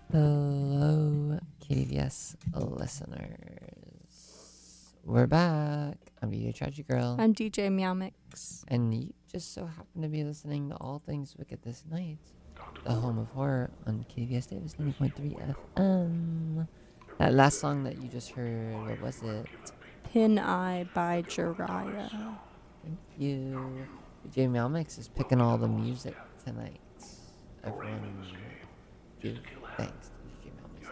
Hello, KVS listeners. We're back. I'm DJ Tragic Girl. I'm DJ Meow Mix. And you just so happen to be listening to All Things Wicked This Night, the home of horror on KVS Davis 90.3 FM. That last song that you just heard, what was it? Pin Eye by Jiraiya. Thank you. DJ Meow Mix is picking all the music tonight. Everyone give thanks to DJ Meow Mix.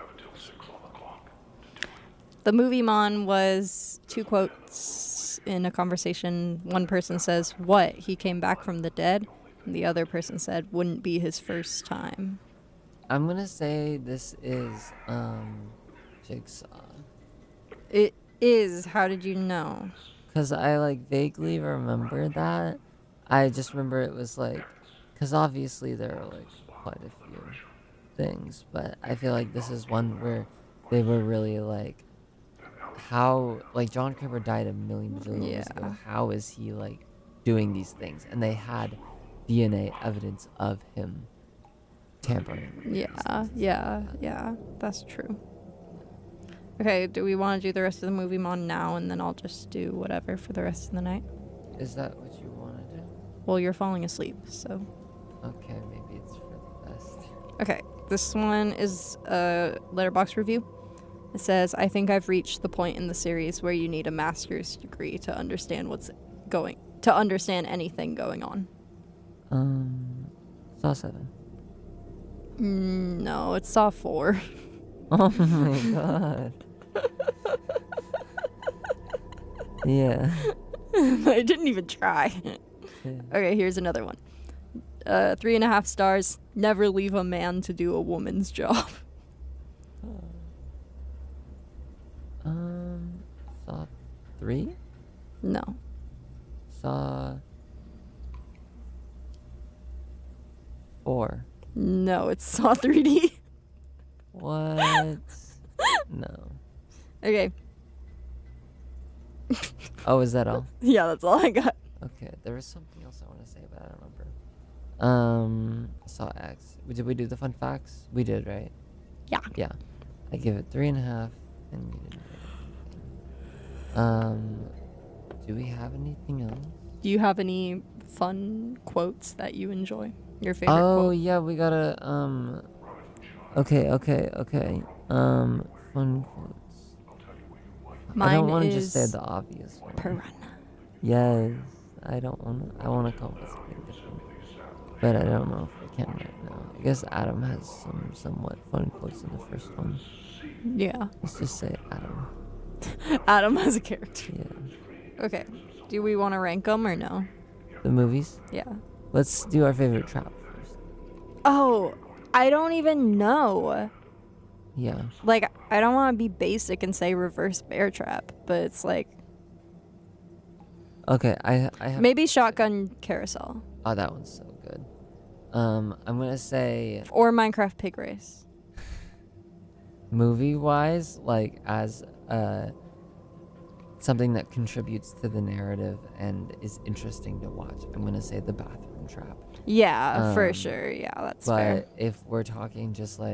The movie Mon was two quotes in a conversation. One person says, "What? He came back from the dead?" And the other person said, "Wouldn't be his first time." I'm gonna say this is Jigsaw. It is. How did you know? Cause I like vaguely remember that. I just remember it was like, cause obviously there are like quite a few things, but I feel like this is one where they were really like, how like John Kramer died a million bajillion years ago. How is he like doing these things? And they had DNA evidence of him tampering. Yeah. That's true. Okay, do we want to do the rest of the movie Mon now, and then I'll just do whatever for the rest of the night? Is that what you want to do? Well, you're falling asleep, so. Okay, maybe it's for the best. Okay, this one is a letterbox review. It says, "I think I've reached the point in the series where you need a master's degree to understand anything going on." Saw 7. No, it's Saw 4. Oh my god. Yeah. I didn't even try. Yeah. Okay, here's another one. 3.5 stars. Never leave a man to do a woman's job. Saw 3? No. Saw 4. No, it's Saw 3D. What? No. Okay. Oh, is that all? Yeah, that's all I got. Okay, there was something else I want to say, but I don't remember. Saw X. Did we do the fun facts? We did, right? Yeah. Yeah. I give it 3.5, and you didn't get anything. Do we have anything else? Do you have any fun quotes that you enjoy? Your favorite Oh, quote? yeah, we gotta, okay. Fun quotes. Mine I don't want to just say is the obvious one. Piranha. Yes, I want to come up with something different, but I don't know if I can right now. I guess Adam has some somewhat fun quotes in the first one. Yeah. Let's just say Adam. Adam has a character. Yeah. Okay. Do we want to rank them or no? The movies? Yeah. Let's do our favorite trap first. Oh, I don't even know. Yeah. Like, I don't want to be basic and say Reverse Bear Trap, but it's like Okay, I have... maybe Shotgun Carousel. Oh, that one's so good. I'm gonna say... Or Minecraft Pig Race. Movie-wise, like, as something that contributes to the narrative and is interesting to watch, I'm gonna say The Bathroom Trap. Yeah, for sure. Yeah, that's fair. But if we're talking just like